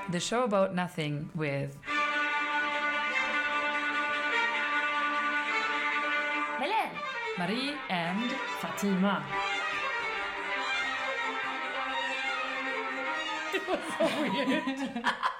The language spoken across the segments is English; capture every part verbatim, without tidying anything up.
The show about nothing with Belen, Marie and Fatima. It was so weird.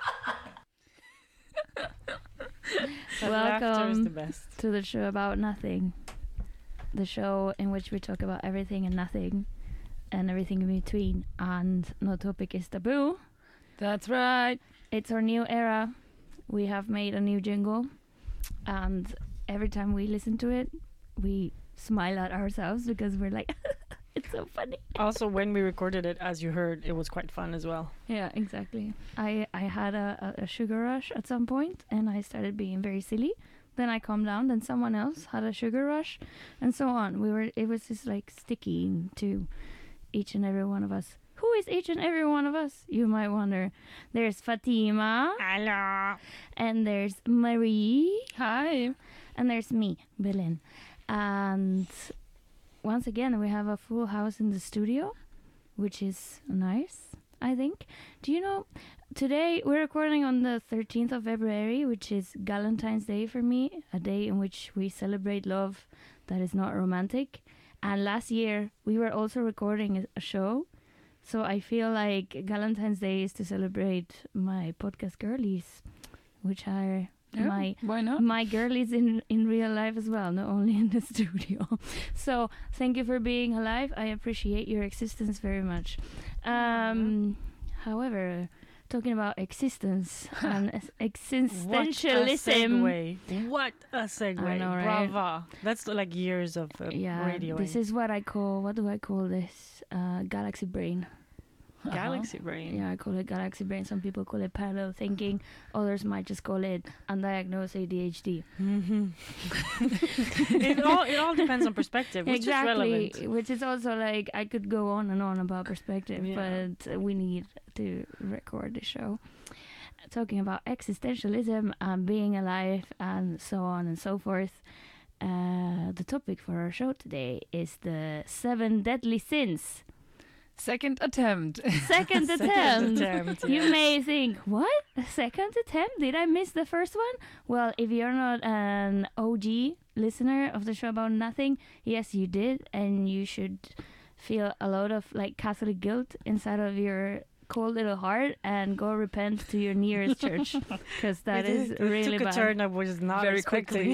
Laughter is the best. to the show about nothing. The show in which we talk about everything and nothing and everything in between. And no topic is taboo. That's right. It's our new era. We have made a new jingle. And every time we listen to it, we smile at ourselves because we're like, it's so funny. Also, when we recorded it, as you heard, it was quite fun as well. Yeah, exactly. I, I had a, a, a sugar rush at some point and I started being very silly. Then I calmed down, then someone else had a sugar rush and so on. We were it was just like sticking to each and every one of us. Who is each and every one of us? You might wonder. There's Fatima. Hello. And there's Marie. Hi. And there's me, Belen. And once again, we have a full house in the studio, which is nice, I think. Do you know, today we're recording on the thirteenth of February, which is Valentine's Day for me, a day in which we celebrate love that is not romantic. And last year, we were also recording a- a show. So I feel like Valentine's Day is to celebrate my podcast girlies, which are Yeah, my why not? my girlies in in real life as well, not only in the studio. So thank you for being alive. I appreciate your existence very much. Um, however, talking about existence and ex- existentialism. What a segue. What a segue. I know, right? Brava. That's like years of uh, Yeah, radio. this is what I call, what do I call this? Uh, galaxy brain. Galaxy brain. Yeah, I call it galaxy brain. Some people call it parallel thinking. Others might just call it undiagnosed A D H D. Mm-hmm. it all it all depends on perspective, which exactly, is relevant. which is also like I could go on and on about perspective, Yeah. but we need to record the show. Talking about existentialism and being alive and so on and so forth. Uh, the topic for our show today is the seven deadly sins. Second attempt. Second Second attempt. attempt, You yeah. may think, what? A second attempt? Did I miss the first one? Well, if you're not an O G listener of the show about nothing, yes, you did. And you should feel a lot of like Catholic guilt inside of your cold little heart and go repent to your nearest church. Because that It is it really took bad. a turn I was not Very expecting.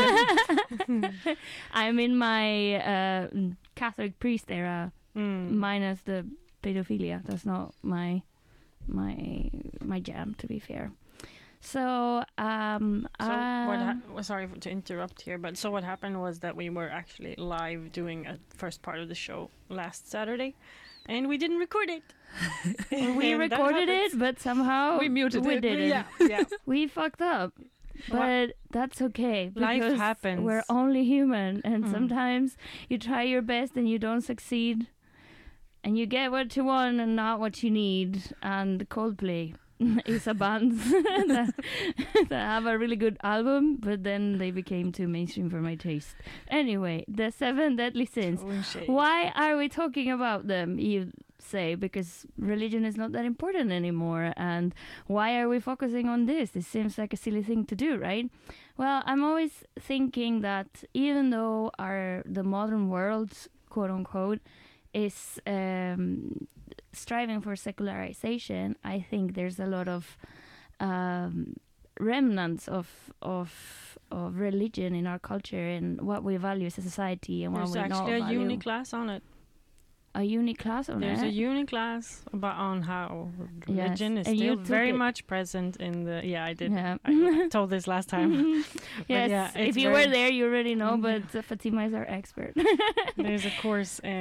I'm in my uh, Catholic priest era. Mm. Minus the pedophilia. That's not my my my jam, to be fair. So um So uh, what? Ha- well, sorry for, to interrupt here, but so what happened was that we were actually live doing a first part of the show last Saturday, and we didn't record it. we And that recorded happens. it, but somehow We muted we it. didn't. Yeah, yeah. We fucked up. But that's okay. Life because happens. We're only human, and Mm. sometimes you try your best and you don't succeed, and you get what you want and not what you need. And Coldplay is a band that, that have a really good album, but then they became too mainstream for my taste. Anyway, the seven deadly sins. Oh, shit. Why are we talking about them, you say? Because religion is not that important anymore. And why are we focusing on this? This seems like a silly thing to do, right? Well, I'm always thinking that even though our the modern world, quote unquote, is um, striving for secularization, I think there's a lot of um, remnants of of of religion in our culture and what we value as a society and what There's we not actually a value. uni class on it. A uni class on There's it. a uni class about on how Yes, religion is and you still took very it. much present in the. Yeah, I did. Yeah. I told this last time. yes, yeah, if it's you very- were there, you already know. Mhm. But uh, Fatima is our expert. There's a course